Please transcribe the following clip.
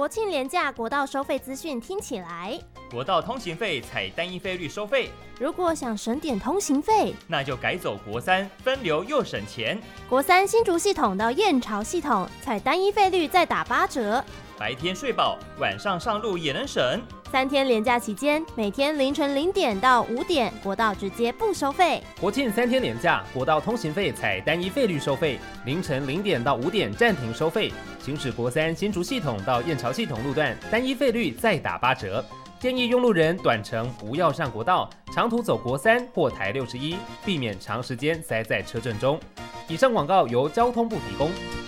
国庆连假国道收费资讯听起来， 国道通行费采单一费率收费。 如果想省点通行费， 那就改走国三，分流又省钱。 国三新竹系统到燕巢系统，采单一费率再打8折。 白天睡饱，晚上上路也能省。 3天连假期间，每天凌晨0点到5点，国道直接不收费。 国庆3天连假，国道通行费采单一费率收费，凌晨0点到5点暂停收费。行驶国三新竹系统到燕巢系统路段，单一费率再打8折。建议用路人短程不要上国道，长途走国三或台61，避免长时间塞在车阵中。以上广告由交通部提供。